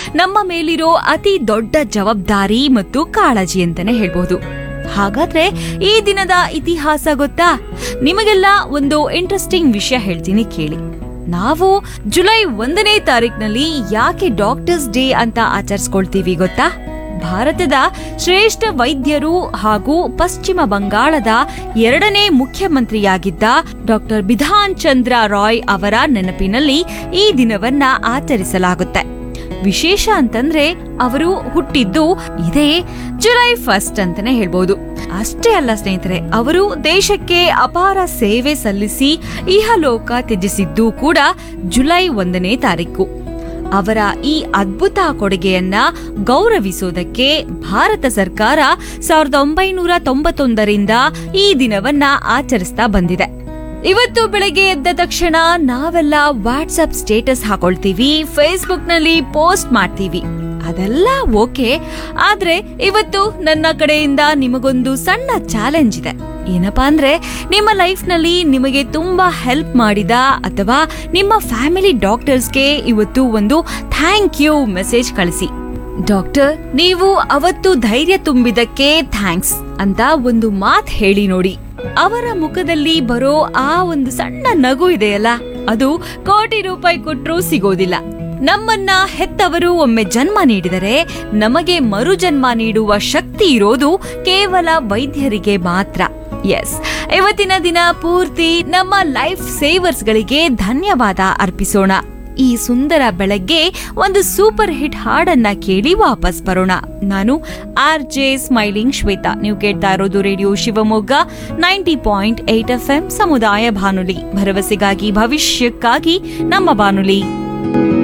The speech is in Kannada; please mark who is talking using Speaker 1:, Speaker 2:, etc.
Speaker 1: ನಮ್ಮ ಮೇಲಿರೋ ಅತಿ ದೊಡ್ಡ ಜವಾಬ್ದಾರಿ ಮತ್ತು ಕಾಳಜಿ ಅಂತಾನೆ ಹೇಳ್ಬಹುದು. ಹಾಗಾದ್ರೆ ಈ ದಿನದ ಇತಿಹಾಸ ಗೊತ್ತಾ? ನಿಮಗೆಲ್ಲ ಒಂದು ಇಂಟ್ರೆಸ್ಟಿಂಗ್ ವಿಷಯ ಹೇಳ್ತೀನಿ ಕೇಳಿ. ನಾವು ಜುಲೈ 1ನೇ ತಾರೀಕಿನಲ್ಲಿ ಯಾಕೆ ಡಾಕ್ಟರ್ಸ್ ಡೇ ಅಂತ ಆಚರಿಸ್ಕೊಳ್ತೀವಿ ಗೊತ್ತಾ? ಭಾರತದ ಶ್ರೇಷ್ಠ ವೈದ್ಯರು ಹಾಗೂ ಪಶ್ಚಿಮ ಬಂಗಾಳದ 2ನೇ ಮುಖ್ಯಮಂತ್ರಿಯಾಗಿದ್ದ ಡಾಕ್ಟರ್ ಬಿಧಾನ್ ಚಂದ್ರ ರಾಯ್ ಅವರ ನೆನಪಿನಲ್ಲಿ ಈ ದಿನವನ್ನ ಆಚರಿಸಲಾಗುತ್ತೆ. ವಿಶೇಷ ಅಂತಂದ್ರೆ ಅವರು ಹುಟ್ಟಿದ್ದು ಇದೇ ಜುಲೈ 1 ಅಂತಾನೆ ಹೇಳ್ಬಹುದು. ಅಷ್ಟೇ ಅಲ್ಲ ಸ್ನೇಹಿತರೆ, ಅವರು ದೇಶಕ್ಕೆ ಅಪಾರ ಸೇವೆ ಸಲ್ಲಿಸಿ ಇಹಲೋಕ ತ್ಯಜಿಸಿದ್ದು ಕೂಡ ಜುಲೈ 1ನೇ ತಾರೀಕು. ಅವರ ಈ ಅದ್ಭುತ ಕೊಡುಗೆಯನ್ನ ಗೌರವಿಸೋದಕ್ಕೆ ಭಾರತ ಸರ್ಕಾರ 1991ರಿಂದ ಈ ದಿನವನ್ನ ಆಚರಿಸ್ತಾ ಬಂದಿದೆ. ಇವತ್ತು ಬೆಳಗ್ಗೆ ಎದ್ದ ತಕ್ಷಣ ನಾವೆಲ್ಲ ವಾಟ್ಸ್ಆಪ್ ಸ್ಟೇಟಸ್ ಹಾಕೊಳ್ತೀವಿ, ಫೇಸ್ಬುಕ್ ನಲ್ಲಿ ಪೋಸ್ಟ್ ಮಾಡ್ತೀವಿ, ಅದೆಲ್ಲ ಓಕೆ. ಆದ್ರೆ ಇವತ್ತು ನನ್ನ ಕಡೆಯಿಂದ ನಿಮಗೊಂದು ಸಣ್ಣ ಚಾಲೆಂಜ್ ಇದೆ. ಏನಪ್ಪಾ ಅಂದ್ರೆ, ನಿಮ್ಮ ಲೈಫ್ ನಲ್ಲಿ ನಿಮಗೆ ತುಂಬಾ ಹೆಲ್ಪ್ ಮಾಡಿದ ಅಥವಾ ನಿಮ್ಮ ಫ್ಯಾಮಿಲಿ ಡಾಕ್ಟರ್ಸ್ಗೆ ಇವತ್ತು ಒಂದು ಥ್ಯಾಂಕ್ ಯು ಮೆಸೇಜ್ ಕಳಿಸಿ. ಡಾಕ್ಟರ್, ನೀವು ಅವತ್ತು ಧೈರ್ಯ ತುಂಬಿದಕ್ಕೆ ಥ್ಯಾಂಕ್ಸ್ ಅಂತ ಒಂದು ಮಾತ್ ಹೇಳಿ ನೋಡಿ. ಅವರ ಮುಖದಲ್ಲಿ ಬರೋ ಆ ಒಂದು ಸಣ್ಣ ನಗು ಇದೆಯಲ್ಲ, ಅದು ಕೋಟಿ ರೂಪಾಯಿ ಕೊಟ್ರೂ ಸಿಗೋದಿಲ್ಲ. ನಮ್ಮನ್ನ ಹೆತ್ತವರು ಒಮ್ಮೆ ಜನ್ಮ ನೀಡಿದರೆ ನಮಗೆ ಮರುಜನ್ಮ ನೀಡುವ ಶಕ್ತಿ ಇರೋದು ಕೇವಲ ವೈದ್ಯರಿಗೆ ಮಾತ್ರ. ಎಸ್, ಇವತ್ತಿನ ದಿನ ಪೂರ್ತಿ ನಮ್ಮ ಲೈಫ್ ಸೇವರ್ಸ್ಗಳಿಗೆ ಧನ್ಯವಾದ ಅರ್ಪಿಸೋಣ. ಈ ಸುಂದರ ಬೆಳಗ್ಗೆ ಒಂದು ಸೂಪರ್ ಹಿಟ್ ಹಾಡನ್ನ ಕೇಳಿ ವಾಪಸ್ ಬರೋಣ. ನಾನು RJ ಸ್ಮೈಲಿಂಗ್ ಶ್ವೇತಾ. ನೀವು ಕೇಳ್ತಾ ಇರೋದು ರೇಡಿಯೋ ಶಿವಮೊಗ್ಗ 90.8 FM ಸಮುದಾಯ ಬಾನುಲಿ. ಭರವಸೆಗಾಗಿ ಭವಿಷ್ಯಕ್ಕಾಗಿ ನಮ್ಮ ಬಾನುಲಿ.